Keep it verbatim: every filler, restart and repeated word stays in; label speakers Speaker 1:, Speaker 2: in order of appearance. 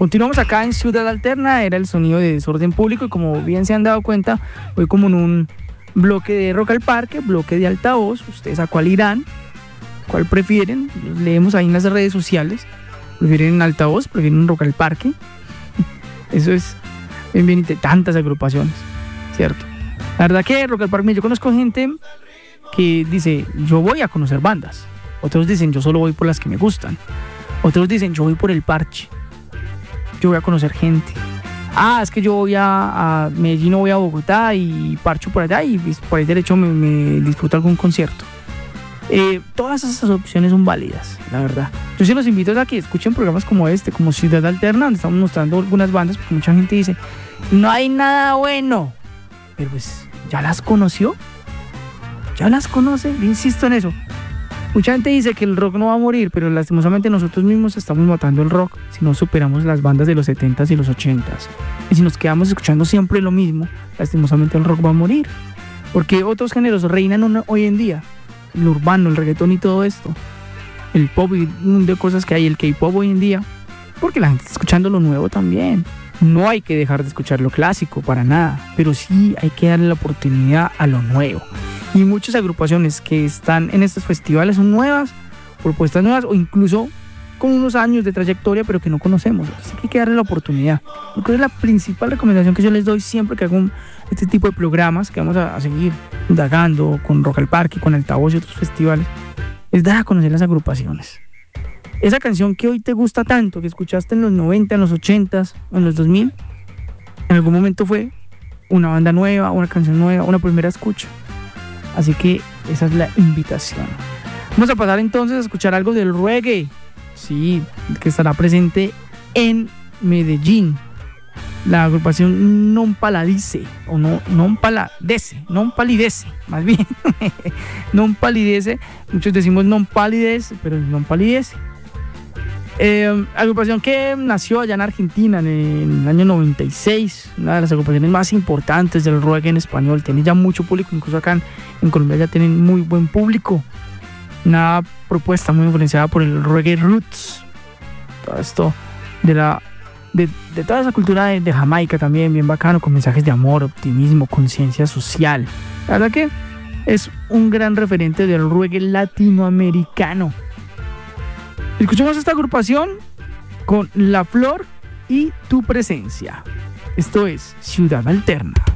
Speaker 1: Continuamos acá en Ciudad Alterna, era el sonido de Desorden Público y como bien se han dado cuenta, voy como en un bloque de Rock al Parque, bloque de altavoz. ¿Ustedes a cuál irán? ¿Cuál prefieren? Los leemos ahí en las redes sociales. ¿Prefieren altavoz? ¿Prefieren Rock al Parque? Eso es bien, bien, de tantas agrupaciones, ¿cierto? La verdad que Rock al Parque, yo conozco gente que dice, yo voy a conocer bandas. Otros dicen, yo solo voy por las que me gustan. Otros dicen, yo voy por el parche. Yo voy a conocer gente. Ah, es que yo voy a, a Medellín o voy a Bogotá y parcho por allá y por ahí derecho me, me disfruto algún concierto. Eh, todas esas opciones son válidas, la verdad. Yo sí los invito a que escuchen programas como este, como Ciudad Alterna, donde estamos mostrando algunas bandas, porque mucha gente dice, no hay nada bueno. Pero pues, ¿ya las conoció? ¿Ya las conoce? Yo insisto en eso. Mucha gente dice que el rock no va a morir, pero lastimosamente nosotros mismos estamos matando el rock si no superamos las bandas de los setentas y los ochentas. Y si nos quedamos escuchando siempre lo mismo, lastimosamente el rock va a morir. Porque otros géneros reinan una, hoy en día. El urbano, el reggaetón y todo esto. El pop y un de cosas que hay, el K-pop hoy en día. Porque la gente está escuchando lo nuevo también. No hay que dejar de escuchar lo clásico, para nada. Pero sí hay que darle la oportunidad a lo nuevo. Y muchas agrupaciones que están en estos festivales son nuevas, propuestas nuevas o incluso con unos años de trayectoria pero que no conocemos. Así que hay que darle la oportunidad. Yo creo que es la principal recomendación que yo les doy siempre que hago un, este tipo de programas que vamos a, a seguir indagando con Rock al Parque, con Altavoz y otros festivales, es dar a conocer las agrupaciones. Esa canción que hoy te gusta tanto, que escuchaste en los noventa, en los ochenta, en los dos mil, en algún momento fue una banda nueva, una canción nueva, una primera escucha. Así que esa es la invitación. Vamos a pasar entonces a escuchar algo del reggae. Sí, que estará presente en Medellín. La agrupación Non Paladice, o no, Non Palidece, Non Palidece, más bien. Non Palidece, muchos decimos Non Palidece, pero Non Palidece. Eh, agrupación que nació allá en Argentina en el año noventa y seis, una de las agrupaciones más importantes del reggae en español. Tiene ya mucho público, incluso acá en, en Colombia ya tienen muy buen público. Una propuesta muy influenciada por el reggae roots, todo esto de la de, de toda esa cultura de, de Jamaica también, bien bacano, con mensajes de amor, optimismo, conciencia social. La verdad que es un gran referente del reggae latinoamericano. Escuchemos esta agrupación con La Flor y Tu Presencia. Esto es Ciudad Alterna.